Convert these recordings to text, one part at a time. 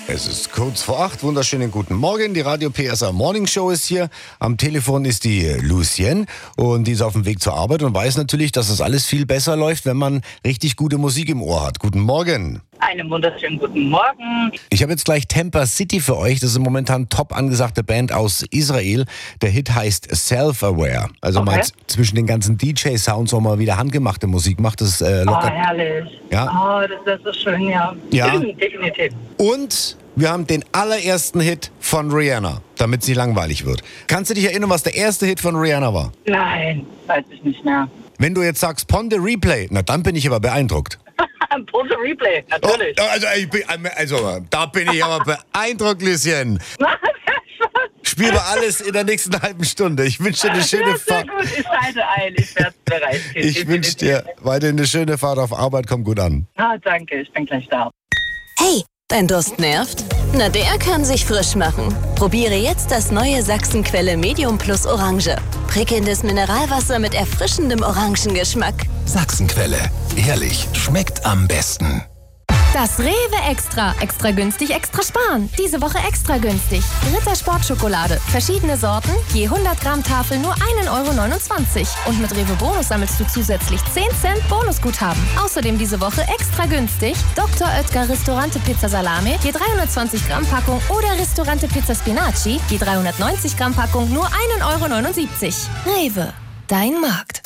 Es ist kurz vor 8. Wunderschönen guten Morgen. Die Radio PSA Morning Show ist hier. Am Telefon ist die Lucienne und die ist auf dem Weg zur Arbeit und weiß natürlich, dass es alles viel besser läuft, wenn man richtig gute Musik im Ohr hat. Guten Morgen. Einen wunderschönen guten Morgen. Ich habe jetzt gleich Temper City für euch. Das ist momentan top angesagte Band aus Israel. Der Hit heißt Self-Aware. Also Okay. mal zwischen den ganzen DJ-Sounds auch mal wieder handgemachte Musik macht. Das lockert. Herrlich. Ja. Das ist so schön, ja. Ja. Definitiv. Und wir haben den allerersten Hit von Rihanna, damit sie langweilig wird. Kannst du dich erinnern, was der erste Hit von Rihanna war? Nein, weiß ich nicht mehr. Wenn du jetzt sagst Pon de Replay, na dann bin ich aber beeindruckt. Pose Replay, natürlich. Da bin ich aber beeindruckt, Lucien. Spielen wir alles in der nächsten halben Stunde. Ich wünsche dir eine schöne Sehr Fahrt. gut, ich schalte ein. Ich werde bereit. Ich wünsche dir weiterhin eine schöne Fahrt auf Arbeit. Komm gut an. Danke, ich bin gleich da. Hey, dein Durst nervt? Na, der kann sich frisch machen. Probiere jetzt das neue Sachsenquelle Medium Plus Orange. Prickelndes Mineralwasser mit erfrischendem Orangengeschmack. Sachsenquelle. Ehrlich, schmeckt am besten. Das Rewe Extra. Extra günstig, extra sparen. Diese Woche extra günstig. Ritter Sportschokolade. Verschiedene Sorten, je 100 Gramm Tafel nur 1,29 €. Und mit Rewe Bonus sammelst du zusätzlich 10 Cent Bonusguthaben. Außerdem diese Woche extra günstig Dr. Oetker Ristorante Pizza Salame, je 320 Gramm Packung oder Ristorante Pizza Spinaci, je 390 Gramm Packung nur 1,79 €. Rewe, dein Markt.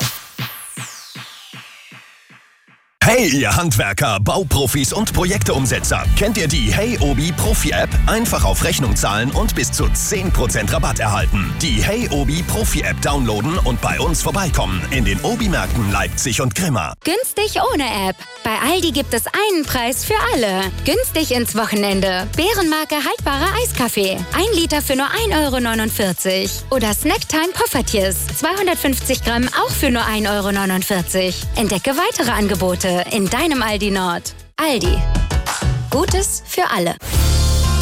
Hey, ihr Handwerker, Bauprofis und Projekteumsetzer. Kennt ihr die Hey Obi Profi-App? Einfach auf Rechnung zahlen und bis zu 10% Rabatt erhalten. Die Hey Obi Profi-App downloaden und bei uns vorbeikommen. In den Obi-Märkten Leipzig und Grimma. Günstig ohne App. Bei Aldi gibt es einen Preis für alle. Günstig ins Wochenende. Bärenmarke haltbarer Eiskaffee. 1 Liter für nur 1,49 €. Oder Snacktime Poffertjes. 250 Gramm auch für nur 1,49 €. Entdecke weitere Angebote in deinem Aldi Nord. Aldi. Gutes für alle.